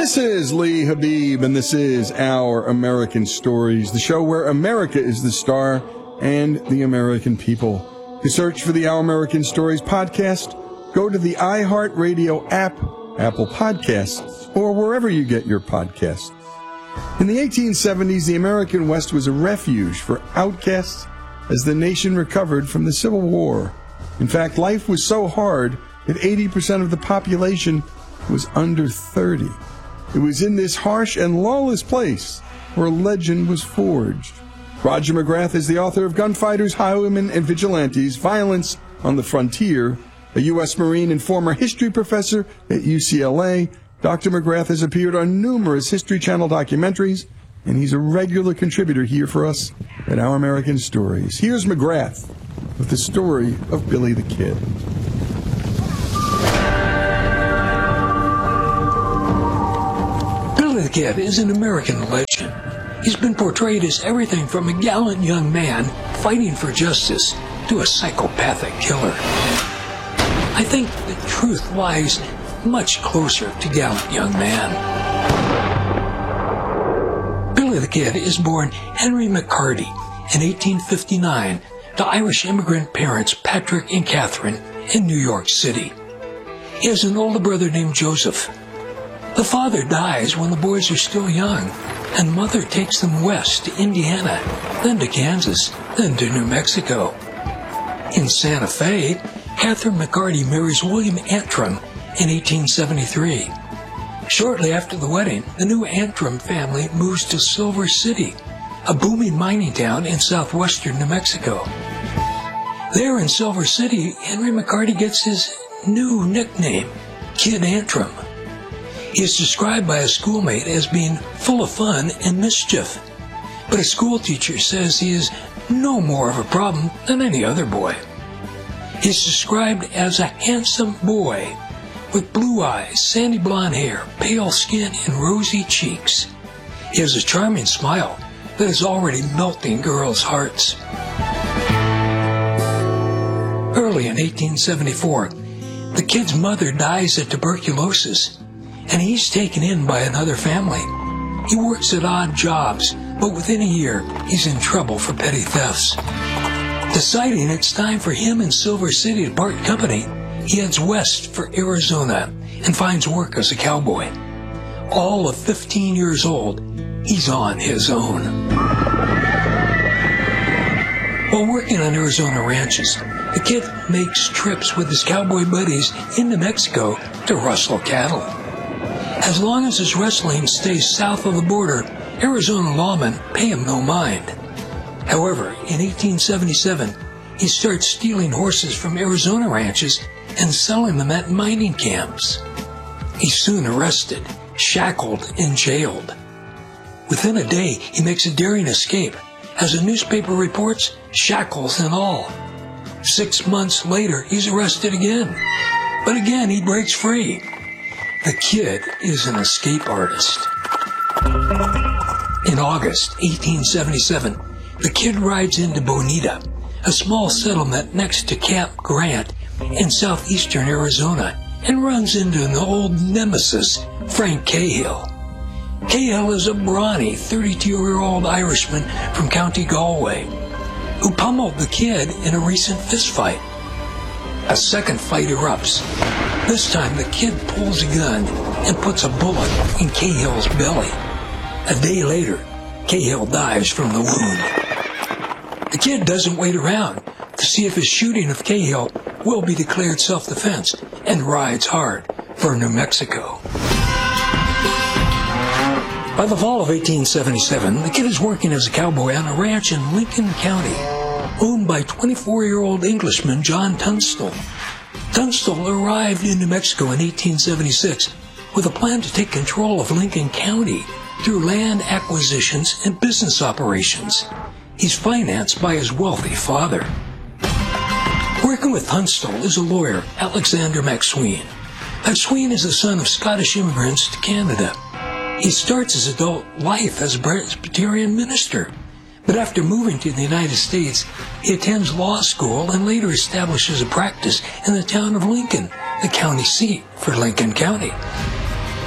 This is Lee Habib, and this is Our American Stories, the show where America is the star and the American people. To search for the Our American Stories podcast, go to the iHeartRadio app, Apple Podcasts, or wherever you get your podcasts. In the 1870s, the American West was a refuge for outcasts as the nation recovered from the Civil War. In fact, life was so hard that 80% of the population was under 30. It was in this harsh and lawless place where a legend was forged. Roger McGrath is the author of Gunfighters, Highwaymen, and Vigilantes, Violence on the Frontier, a U.S. Marine and former history professor at UCLA. Dr. McGrath has appeared on numerous History Channel documentaries, and he's a regular contributor here for us at Our American Stories. Here's McGrath with the story of Billy the Kid. Billy the Kid is an American legend. He's been portrayed as everything from a gallant young man fighting for justice to a psychopathic killer. I think the truth lies much closer to gallant young man. Billy the Kid is born Henry McCarty in 1859 to Irish immigrant parents Patrick and Catherine in New York City. He has an older brother named Joseph. The father dies when the boys are still young, and mother takes them west to Indiana, then to Kansas, then to New Mexico. In Santa Fe, Catherine McCarty marries William Antrim in 1873. Shortly after the wedding, the new Antrim family moves to Silver City, a booming mining town in southwestern New Mexico. There in Silver City, Henry McCarty gets his new nickname, Kid Antrim. He is described by a schoolmate as being full of fun and mischief, but a schoolteacher says he is no more of a problem than any other boy. He is described as a handsome boy with blue eyes, sandy blonde hair, pale skin, and rosy cheeks. He has a charming smile that is already melting girls' hearts. Early in 1874, the kid's mother dies of tuberculosis, and he's taken in by another family. He works at odd jobs, but within a year, he's in trouble for petty thefts. Deciding it's time for him and Silver City to part company, he heads west for Arizona and finds work as a cowboy. All of 15 years old, he's on his own. While working on Arizona ranches, the kid makes trips with his cowboy buddies into Mexico to rustle cattle. As long as his rustling stays south of the border, Arizona lawmen pay him no mind. However, in 1877, he starts stealing horses from Arizona ranches and selling them at mining camps. He's soon arrested, shackled, and jailed. Within a day, he makes a daring escape. As a newspaper reports, shackles and all. 6 months later, he's arrested again. But again, he breaks free. The kid is an escape artist. In August 1877, the kid rides into Bonita, a small settlement next to Camp Grant in southeastern Arizona, and runs into an old nemesis, Frank Cahill. Cahill is a brawny 32-year-old Irishman from County Galway who pummeled the kid in a recent fistfight. A second fight erupts. This time the kid pulls a gun and puts a bullet in Cahill's belly. A day later, Cahill dies from the wound. The kid doesn't wait around to see if his shooting of Cahill will be declared self-defense and rides hard for New Mexico. By the fall of 1877, the kid is working as a cowboy on a ranch in Lincoln County, owned by 24-year-old Englishman John Tunstall. Tunstall arrived in New Mexico in 1876 with a plan to take control of Lincoln County through land acquisitions and business operations. He's financed by his wealthy father. Working with Tunstall is a lawyer, Alexander MacSween. MacSween is the son of Scottish immigrants to Canada. He starts his adult life as a Presbyterian minister, but after moving to the United States, he attends law school and later establishes a practice in the town of Lincoln, the county seat for Lincoln County.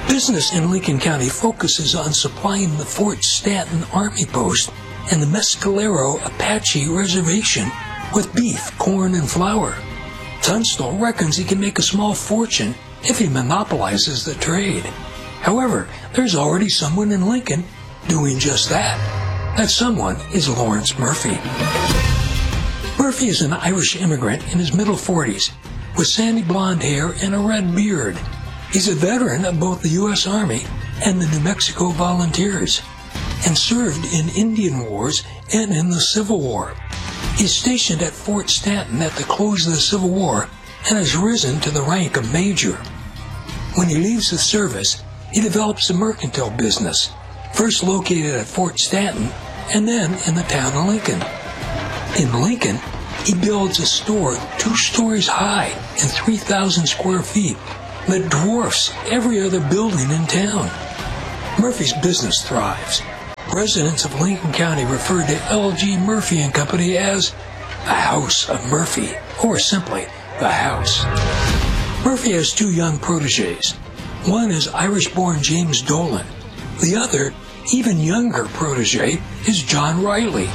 Business in Lincoln County focuses on supplying the Fort Stanton Army Post and the Mescalero Apache Reservation with beef, corn, and flour. Tunstall reckons he can make a small fortune if he monopolizes the trade. However, there's already someone in Lincoln doing just that. That someone is Lawrence Murphy. Murphy is an Irish immigrant in his middle 40s with sandy blonde hair and a red beard. He's a veteran of both the U.S. Army and the New Mexico Volunteers and served in Indian Wars and in the Civil War. He's stationed at Fort Stanton at the close of the Civil War and has risen to the rank of major. When he leaves the service, he develops a mercantile business, first located at Fort Stanton and then in the town of Lincoln. In Lincoln, he builds a store 2 stories high and 3,000 square feet that dwarfs every other building in town. Murphy's business thrives. Residents of Lincoln County refer to L.G. Murphy and Company as the House of Murphy, or simply the House. Murphy has 2 young protégés. One is Irish-born James Dolan. The other, even younger protégé, is John Riley.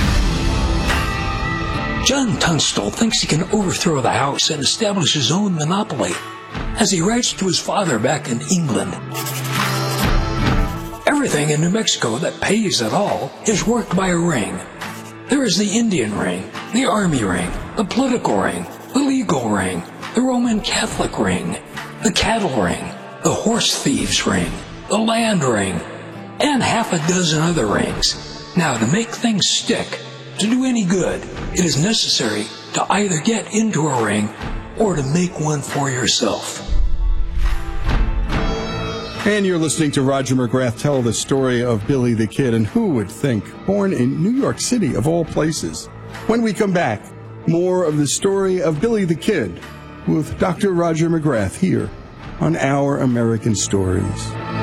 John Tunstall thinks he can overthrow the house and establish his own monopoly, as he writes to his father back in England. Everything in New Mexico that pays at all is worked by a ring. There is the Indian ring, the Army ring, the political ring, the legal ring, the Roman Catholic ring, the cattle ring, the horse thieves ring, the land ring, and half a dozen other rings. Now, to make things stick, to do any good, it is necessary to either get into a ring or to make one for yourself. And you're listening to Roger McGrath tell the story of Billy the Kid, and who would think, born in New York City of all places. When we come back, more of the story of Billy the Kid with Dr. Roger McGrath here on Our American Stories.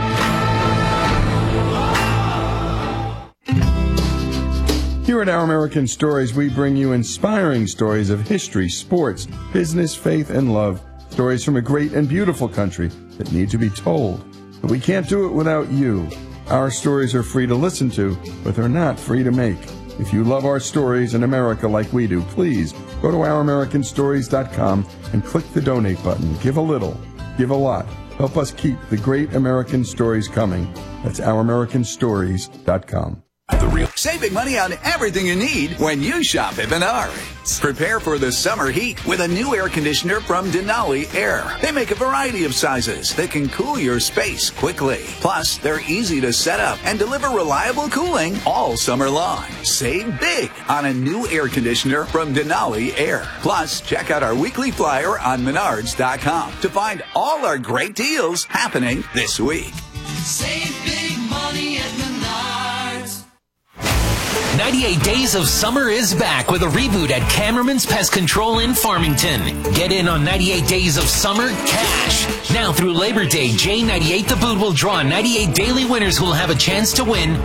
Here at Our American Stories, we bring you inspiring stories of history, sports, business, faith, and love. Stories from a great and beautiful country that need to be told. But we can't do it without you. Our stories are free to listen to, but they're not free to make. If you love our stories in America like we do, please go to OurAmericanStories.com and click the donate button. Give a little, give a lot. Help us keep the great American stories coming. That's OurAmericanStories.com. Save big money on everything you need when you shop at Menards. Prepare for the summer heat with a new air conditioner from Denali Air. They make a variety of sizes that can cool your space quickly. Plus, they're easy to set up and deliver reliable cooling all summer long. Save big on a new air conditioner from Denali Air. Plus, check out our weekly flyer on Menards.com to find all our great deals happening this week. Save big money at Menards. 98 Days of Summer is back with a reboot at Cameraman's Pest Control in Farmington. Get in on 98 Days of Summer cash. Now through Labor Day, J98 The Boot will draw 98 daily winners who will have a chance to win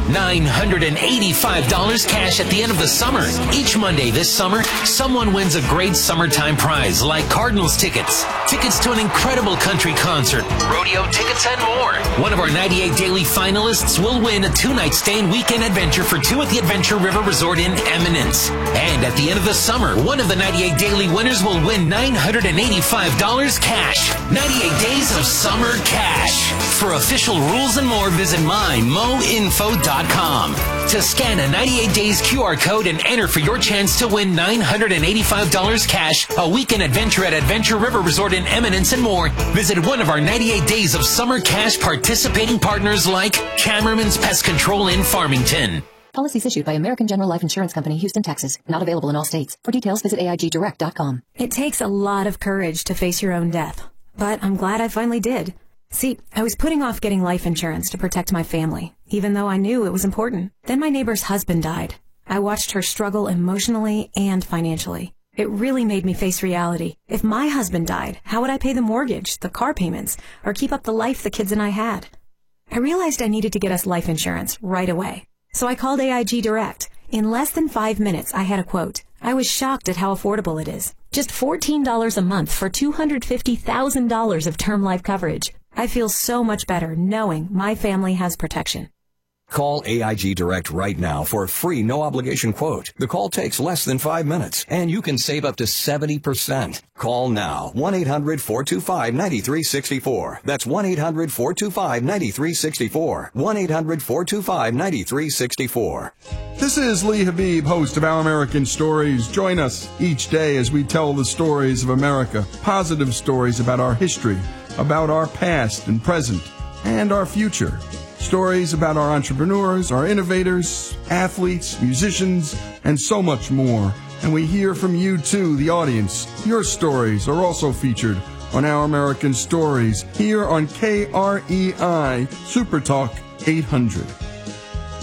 $985 cash at the end of the summer. Each Monday this summer, someone wins a great summertime prize like Cardinals tickets, tickets to an incredible country concert, rodeo tickets, and more. One of our 98 daily finalists will win a 2-night stay and weekend adventure for 2 at the Adventure River Resort in Eminence. And at the end of the summer, one of the 98 daily winners will win $985 cash. 98 Days of Summer cash. For official rules and more, visit mymoinfo.com. To scan a 98 Days QR code and enter for your chance to win $985 cash, a weekend adventure at Adventure River Resort in Eminence, and more, visit one of our 98 Days of Summer cash participating partners like Cameraman's Pest Control in Farmington. Policies issued by American General Life Insurance Company, Houston, Texas. Not available in all states. For details, visit AIGdirect.com. It takes a lot of courage to face your own death, but I'm glad I finally did. See, I was putting off getting life insurance to protect my family, even though I knew it was important. Then my neighbor's husband died. I watched her struggle emotionally and financially. It really made me face reality. If my husband died, how would I pay the mortgage, the car payments, or keep up the life the kids and I had? I realized I needed to get us life insurance right away. So I called AIG Direct. In less than 5 minutes, I had a quote. I was shocked at how affordable it is. Just $14 a month for $250,000 of term life coverage. I feel so much better knowing my family has protection. Call AIG Direct right now for a free no-obligation quote. The call takes less than 5 minutes, and you can save up to 70%. Call now. 1-800-425-9364. That's 1-800-425-9364. 1-800-425-9364. This is Lee Habib, host of Our American Stories. Join us each day as we tell the stories of America, positive stories about our history, about our past and present, and our future. Stories about our entrepreneurs, our innovators, athletes, musicians, and so much more. And we hear from you too, the audience. Your stories are also featured on Our American Stories here on KREI Super Talk 800.